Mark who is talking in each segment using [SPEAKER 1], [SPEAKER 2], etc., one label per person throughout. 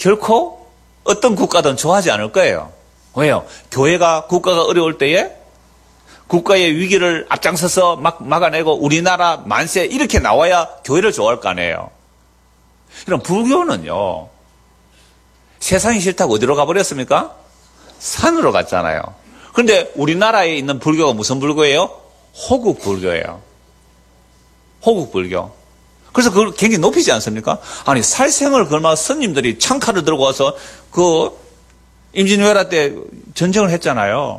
[SPEAKER 1] 결코 어떤 국가든 좋아하지 않을 거예요. 왜요? 교회가 국가가 어려울 때에 국가의 위기를 앞장서서 막아내고 우리나라 만세 이렇게 나와야 교회를 좋아할 거 아니에요. 그럼 불교는요. 세상이 싫다고 어디로 가버렸습니까? 산으로 갔잖아요. 그런데 우리나라에 있는 불교가 무슨 불교예요? 호국 불교예요. 호국 불교. 그래서 그걸 굉장히 높이지 않습니까? 아니 살생을 걸마 스님들이 창칼을 들고 와서 그 임진왜란 때 전쟁을 했잖아요.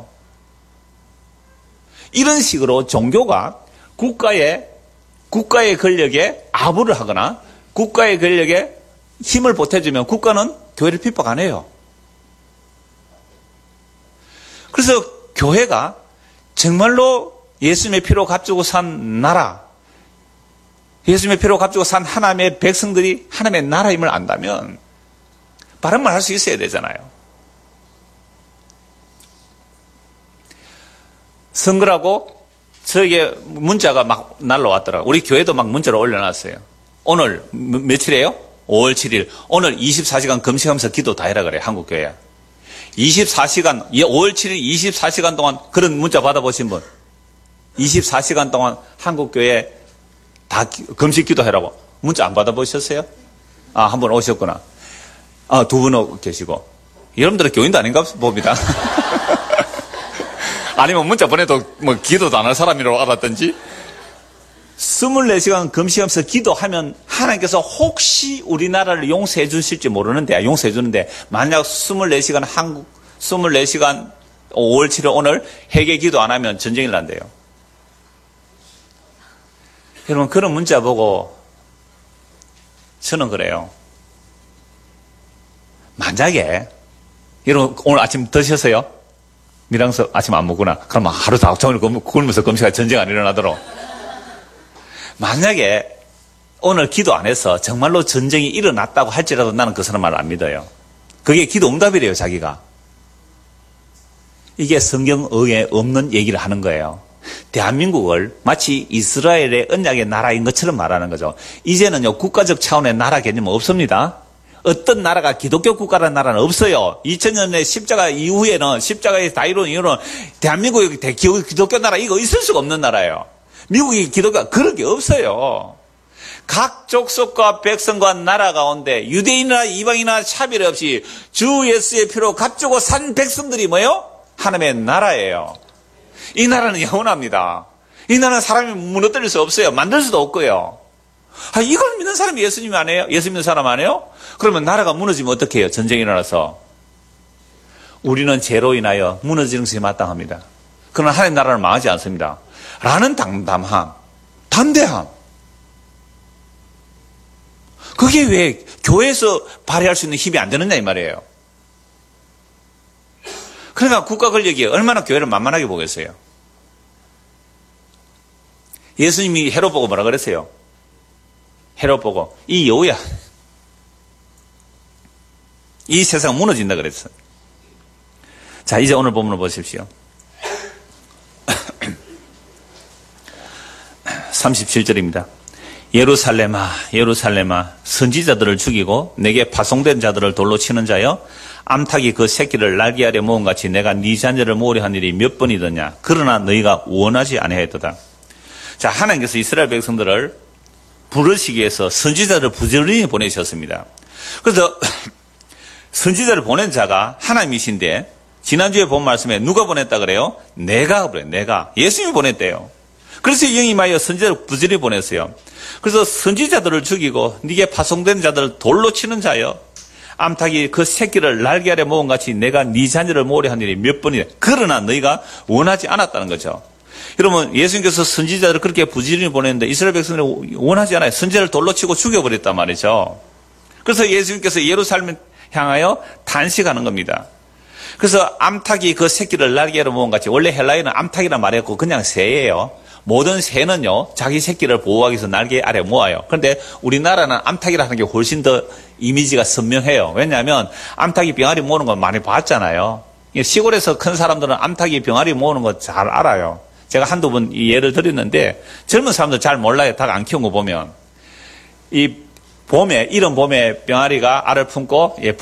[SPEAKER 1] 이런 식으로 종교가 국가의 권력에 아부를 하거나 국가의 권력에 힘을 보태주면 국가는 교회를 핍박 안 해요. 그래서 교회가 정말로 예수님의 피로 값주고 산 나라, 예수님의 피로 값주고 산 하나님의 백성들이 하나님의 나라임을 안다면 바른 말 할 수 있어야 되잖아요. 선거라고 저에게 문자가 막 날라왔더라고요. 우리 교회도 막 문자로 올려놨어요. 오늘 며칠이에요? 5월 7일. 오늘 24시간 금식하면서 기도 다 해라 그래요. 한국교회. 24시간, 5월 7일 24시간 동안 그런 문자 받아보신 분. 24시간 동안 한국교회 다 금식 기도해라고. 문자 안 받아보셨어요? 아, 한 분 오셨구나. 아, 두 분 계시고. 여러분들은 교인도 아닌가 봅니다. 아니면 문자 보내도 뭐 기도도 안 할 사람이라고 알았던지. 24시간 금식하면서 기도하면 하나님께서 혹시 우리나라를 용서해 주실지 모르는데, 용서해 주는데, 만약 24시간 24시간 5월 7일 오늘 회개 기도 안 하면 전쟁이 난대요. 여러분, 그런 문자 보고 저는 그래요. 만약에, 여러분, 오늘 아침 드셨어요? 미랑서 아침 안 먹구나. 그러면 하루 종일 굶으면서 금식할 전쟁 안 일어나도록. 만약에 오늘 기도 안 해서 정말로 전쟁이 일어났다고 할지라도 나는 그 사람 말을 안 믿어요. 그게 기도 응답이래요, 자기가. 이게 성경에 없는 얘기를 하는 거예요. 대한민국을 마치 이스라엘의 언약의 나라인 것처럼 말하는 거죠. 이제는요, 국가적 차원의 나라 개념은 없습니다. 어떤 나라가 기독교 국가라는 나라는 없어요. 2000년의 십자가 이후에는, 십자가의 다 이룬 이후로는 대한민국이 기독교 나라 이거 있을 수가 없는 나라예요. 미국이 기독교가 그런 게 없어요. 각 족속과 백성과 나라 가운데 유대인이나 이방인이나 차별 없이 주 예수의 피로 값주고 산 백성들이 뭐예요? 하나님의 나라예요. 이 나라는 영원합니다. 이 나라는 사람이 무너뜨릴 수 없어요. 만들 수도 없고요. 아, 이걸 믿는 사람이 예수님 아니에요? 예수 믿는 사람 아니에요? 그러면 나라가 무너지면 어떻게 해요? 전쟁이 일어나서. 우리는 죄로 인하여 무너지는 것이 마땅합니다. 그러나 하나님 나라는 망하지 않습니다. 라는 담담함, 담대함. 그게 왜 교회에서 발휘할 수 있는 힘이 안 되느냐 이 말이에요. 그러니까 국가 권력이 얼마나 교회를 만만하게 보겠어요. 예수님이 헤롯 보고 뭐라 그랬어요? 헤롯 보고 이 여우야, 이 세상 무너진다 그랬어요. 자, 이제 오늘 본문을 보십시오. 37절입니다. 예루살렘아, 예루살렘아, 선지자들을 죽이고 내게 파송된 자들을 돌로 치는 자여, 암탉이 그 새끼를 날개 아래 모은 같이 내가 네 자녀를 모으려 한 일이 몇 번이더냐. 그러나 너희가 원하지 아니하였도다. 자, 하나님께서 이스라엘 백성들을 부르시기 위해서 선지자를 부지런히 보내셨습니다. 그래서 선지자를 보낸 자가 하나님이신데, 지난주에 본 말씀에 누가 보냈다 그래요? 내가 그래요. 내가. 예수님이 보냈대요. 그래서 영임하여 선지자를 부지런히 보냈어요. 그래서 선지자들을 죽이고 네게 파송된 자들을 돌로 치는 자여, 암탉이 그 새끼를 날개 아래 모은 같이 내가 네 자녀를 모으려 한 일이 몇 번이냐. 그러나 너희가 원하지 않았다는 거죠. 여러분, 예수님께서 선지자들을 그렇게 부지런히 보냈는데 이스라엘 백성들이 원하지 않아요. 선지자를 돌로 치고 죽여버렸단 말이죠. 그래서 예수님께서 예루살렘 향하여 단식하는 겁니다. 그래서 암탉이 그 새끼를 날개로 모은 같이, 원래 헬라어는 암탉이란 말이었고 그냥 새예요. 모든 새는요, 자기 새끼를 보호하기 위해서 날개 아래 모아요. 그런데 우리나라는 암탉이라는 게 훨씬 더 이미지가 선명해요. 왜냐하면 암탉이 병아리 모으는 거 많이 봤잖아요. 시골에서 큰 사람들은 암탉이 병아리 모으는 거 잘 알아요. 제가 한두 번 이 예를 드렸는데 젊은 사람들 잘 몰라요. 닭 안 키운 거 보면. 이 봄에, 이른 봄에 병아리가 알을 품고